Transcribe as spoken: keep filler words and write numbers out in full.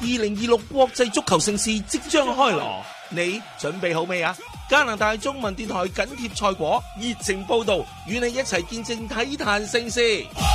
二零二六國際足球盛事即將開鑼，你準備好未啊？加拿大中文電台緊貼賽果，熱情報道，與你一齊見證體壇盛事。